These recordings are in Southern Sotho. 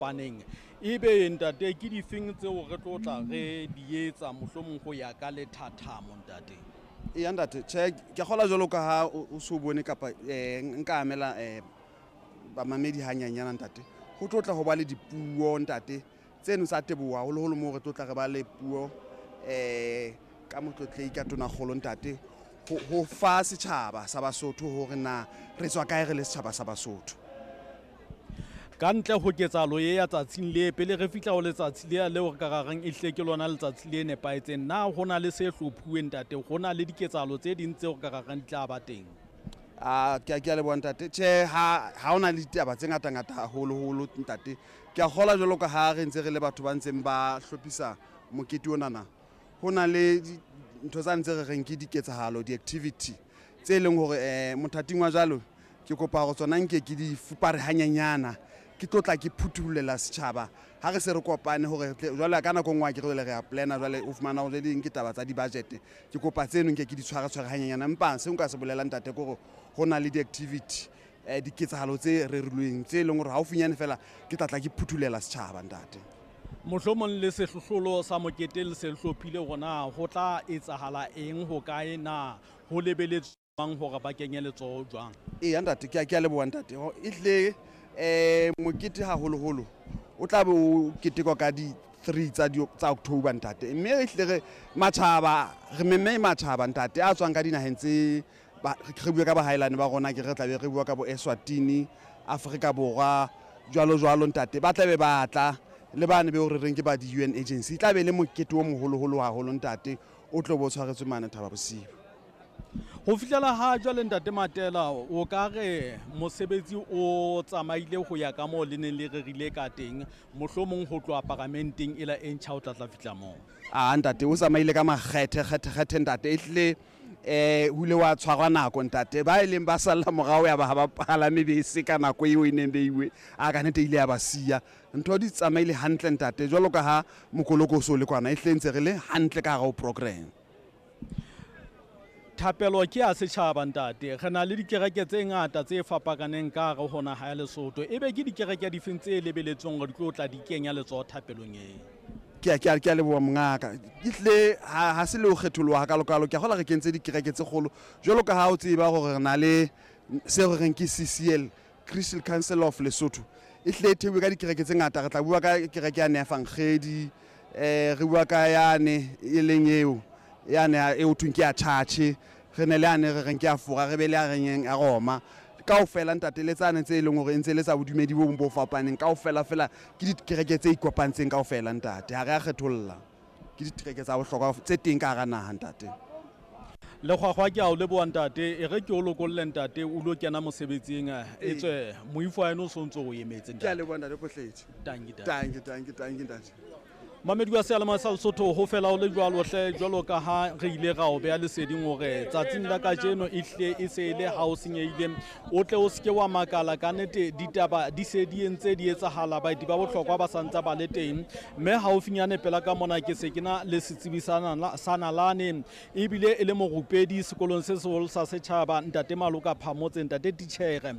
paneng ebe ntate ke difeng tseo re tlo tla re di etsa mohlomong go ya ka lethathamo ntate? Eya ntate, tjhe ke kgola jwalo ka ha o so bone kapa nka amela bamamedi hanyanyana ntate. Ho tlotla ho ba le dipuo ntate tseno sa teboha holo mo re tlotla re ba le puo ka motlotlei ka tona kgolo ntate ho fa setjhaba sa Basotho hore na re tswa kae re le setjhaba sa Basotho. Ka ntle ho ketsahalo e ya tsatsing le pele re fihla ho letsatsi le leo re ka rarang ehle ke lona letsatsi le nepahetseng, na ho na le se hlophuweng ntate, ho na le diketsahalo tse ding tseo ka rarang di tla ba teng? Ke a leboha ntate, tjhe ha hona le ditaba tse ngata haholo ntate. Ke a kgola jwalo ka ha re ntse re le batho ba ntseng ba hlophisa mokete onana. Ho na le ntho tsa ntse re reng ke diketsahalo, di-activity tse leng hore mothating wa jalo ke kopa go tsona nke ke di fupare hanyanyana ke tlotla ke phuthulela setjhaba ha re se re kopane hore jwale ka nako ngwa ke re a plana jwale o fumana hore ding ke taba tsa di-budget. Ke kopa tseno nke ke di tshware hanyanyana, empa se nka se bolela ntate gore ho na le di-activity diketsahalo tse rerilweng tse leng hore haufinyane fela ke tlatla ke phuthulela setjhaba ntate. Mohlomong le sehlohlolo sa mokete le se hlophile rona ho tla etsahala eng ho kae na ho lebeletswang hore ba kenye letsoho jwang? Eya ntate, ke a leboha ntate. Ehle mokete haholoholo o tla be o ketekwa ka di-3 tsa October ntate, mme ehle re matjhaba re memme matjhaba ntate a tswang ka dinaheng tse re bua ka ba Highland ba rona, ke re tla be re bua ka bo Eswatini, Afrika Borwa jwalo ntate, ba tla be batla le bane be o re reng ke ba di-UN agency. Tla be le mokete o moholoholo haholo ntate o tlo bo tshwaretswe mane Thaba Bosiu. Ho fihlela ha jwale ntate Matela, o ka re mosebetsi o tsamaile ho ya ka moo le neng le rerile ka teng, mohlomong ho tloha paramenteng ela e ntjha o tla fihla moo? Ntate o tsamaile ka makgethe ntate, ehle hule wa tshwarwa nako ntate, ba eleng ba salla morao ya ba palame bese ka nako eo e neng beiwe ka nnete ile ya ba siya. Ntho di tsamaile hantle ntate, jwalo ka ha mokolokoso le kwana ehle ntse re le hantle ka ga program. Thapelo ke a setjhaba ntate, re na le dikereke tse ngata tse fapakaneng ka hare ho naha ya Lesotho, ebe ke dikereke di feng tse lebeletsweng hore di tlo tla di kenya letsoho thapelong e? Ke a leboha mongaka, ehle ha se le ho kgetholwa hakalo ke gola re kentse dikereke tse kgolo jwalo ka ha o tseba gore re na le se re reng ke CCL, Christian Council of Lesotho. Ehle thewe ka dikereke tse ngata, re tla bua ka kereke ya Nefangedi, re bua ka yane e leng eo yane e o thweng ke ya Church, re ne le yane re reng ke ya Fora, re be le ya reng a Roma. Kaofela ntate le tsane tse leng hore ntse le tsa bodumedi bo fapaneng kaofela ke dikereke tse ikopantseng kaofela ntate, ha re a kgetholla ke dikereke tsa bohlokwa tse teng ka hara naha ntate. Lekgwakgwa ke a o leboha ntate, e re ke o lokolle ntate o lo kena mosebetsing e tswe moifo eno so ntse o emetse ntate. Ke a leboha ntate Potletse. Tanki ntate. Mamedi wa Sealemoea sa Lesotho, ho fela o le jwalo hle jwalo ka ha re ile ra o beha leseding hore tsatsing la kajeno ehle e se ile ha o senyehile, o tle o seke wa makala ka nnete ditaba di se di entse di etsahala, baeti ba bohlokwa ba santsa ba le teng, mme ha o finyane pela ka mona ke se ke na le setsibisana sa Nalane ebile e le morupedi sekolong se seholo sa setjhaba ntate Maloka Phamotse, ntate titjhere.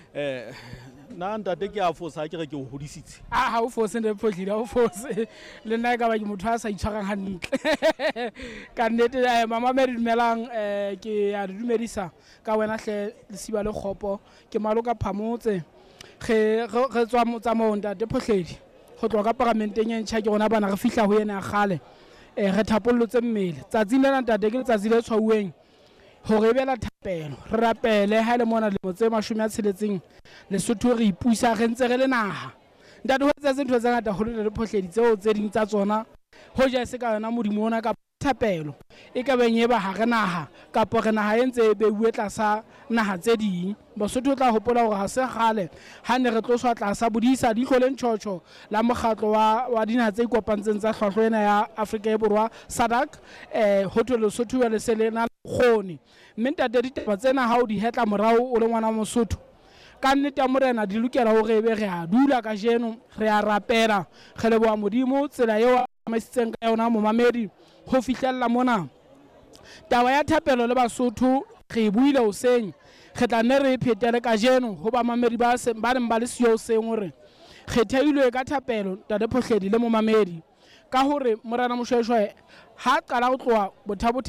Na ntate ke a fosa ke re ke o hodisitse? Ha o fose nte Potlile, ha o fose le nna ka ba ke motho a sa itshwarang hantle ka nnete. Mamamedi dumelang, ke a dumedisa ka wena hle Lesiba le Kgopo, ke Maloka Phamotse. Re tswa motsamao ntate Potledi go tloga ka paramenteng e ntjha, ke rona bana re fihla ho yena gale re thapollotse mmele. Tsatsing lena ntate ke letsatsi le tshwauweng hore be la thapelo, re rapele ha le mona le motse 60 Lesotho re ipuisa re ntse re le naha. Ntate ho etsa ntho tse ngata ho le Potledi tseo tse ding tsa tsona ho ja se ka yona modimo ona ka thapelo e ka beng eba ha re naha kapa re naha e ntse e beuwe tlasa naha tse ding. Basotho o tla hopola hore ha se gale ha ne re tloswa tlasa bodisa di hlole ntjhotjho la mokgatlo wa dinaha tse ikopantseng tsa hlwahlwa ena ya Afrika e Borwa SADC, ho thwe Lesotho ya le se le na kgone. Mme ntate ditaba tsena ha o di hetla morao o le ngwana Mosotho ka nnete ya morena di lokela hore ebe re a dula ka jeno re a rapela re leboha modimo tsela eo a tsamaisitseng ka yona momamedi ho fihlella mona. Taba ya thapelo le Basotho re buile hoseng, re tla nne re phetele ka jeno ho bamamedi ba neng ba le siyo hoseng hore kgethehilwe ka thapelo Ntate Phohledi le momamedi ka hore Morena Moshweshwe ha qala ho tloha bothabothe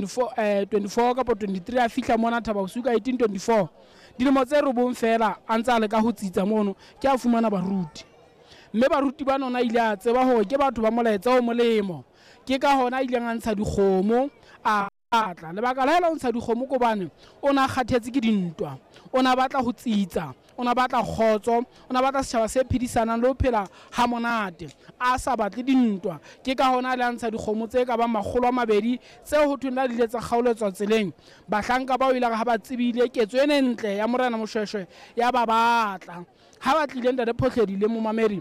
1824 kapa 23 a fihla mona Thaba Bosiu ka 1824 dilemo tse robong fela a ntse a le ka ho tsitsa mono ke a fumana baruti mme baruti ba nona ile a tseba hore ke batho ba molaetsa o molemo ke ka hona ile a ntsha dikgomo a batla lebaka la hela o ntsha dikgomo ko bane o na kgathetse ke dintwa o na batla ho tsitsa o na batla kgotso o na batla setjhaba se phedisanang le ho phela ha monate a sa batle dintwa ke ka hona le ntsha dikgomo tse ka ba 200 tseo ho thwena dile tsa kgaoletswa tseleng bahlanka ba o ile ha ba tsebile ketso ene ntle ya Morena Moshweshwe ya ba batla ha ba tlile Ntate Phohledi le momamedi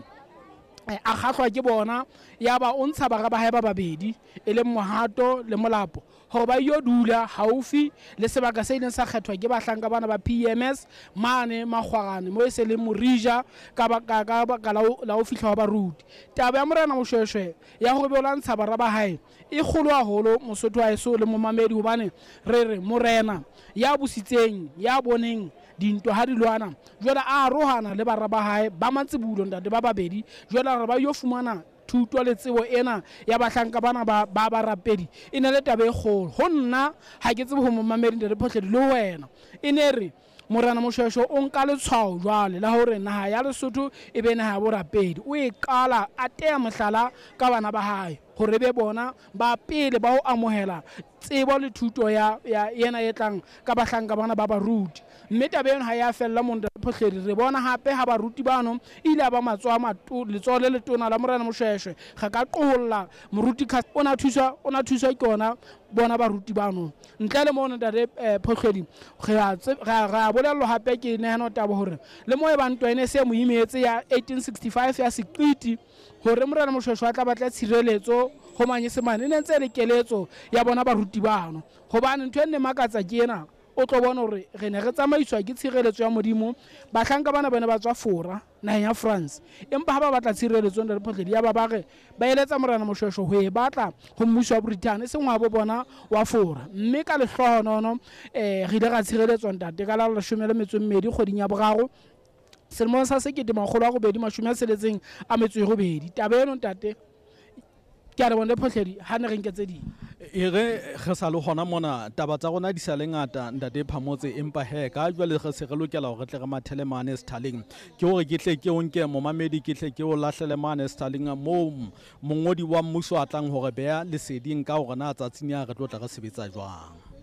a kgahlwa ke bona ya ba o ntsha bara ba hae ba babedi e le Mohato le Molapo hore ba yo dula haufi le sebaka se ileng sa kgethwa ke bahlanka bana ba PMS mane Makgwarane mo se le Morija ka la ho fihla wa baruti taba ya Morena Moshweshwe ya hore be o lantsha bara ba hae e kgolo haholo Mosotho wa eso le momamedi hobane re morena ya busitseng ya boneng dintwa ha di lwana jwale a rohana le bara ba hae ba mantsibulo Ntate ba babedi jwale re ba yo fumana thuto le tsebo ena ya bahlanka bana ba barapedi e ne le taba e kgolo ho nna ha ke tsebe ho momamedi Ntate Phohledi le wena e ne re Morena Moshweshwe o nka letshwao jwale la hore naha ya Lesotho e be naha ya borapedi o e qala a teya mohlala ka bana ba hae hore be bona ba pele ba ho amohela tsebo le thuto ya ena e tlang ka bahlanka bana ba baruti mme taba eno ha ya fella mo Ntate Phohledi re bona hape ha baruti bano ile ba matsoa letsoa le letona la Morena Moshweshwe ga ka qolla moruti ona thuswa ke ona bona baruti bano ntle le mo Ntate Phohledi ga bolello hape ke nehano taba hore le mo e bantwa ene se mo imetse ya 1865 ya Siqiti hore Morena Moshweshwe a tla batla tshireletso ho Manyesemane ne ntse le keletso ya bona baruti bano hobane ntwe nne makatsa ke ena o tlo bona hore re ne re tsamaiswa ke tshireletso ya modimo bahlanka bana bana ba tswa fora naheng ya France empa ha ba batla tshireletso Ntate Phohledi ya ba re ba eletsa Morena Moshweshwe ho e batla ho mmuso wa Britain e seng wa bo bona wa fora mme ka lehlohonono re ile ra tshireletswa ntate ka la 12 kgweding ya boraro selemong sa 1862 taba eno ntate ke a re bona Phohledi ha ne re nketse di re sa le gona mona taba tsa rona di sa le ngata Ntate Phamotse empa he ka jwale re se re lokela hore tle re mathele mane sethaleng ke hore ke tle ke o nke momamedi ke tle ke o lahlele mane sethaleng mo mongodi wa mmuso a tlang hore beya leseding ka hore na tsatsing ya re tlo tla re sebetsa jwang.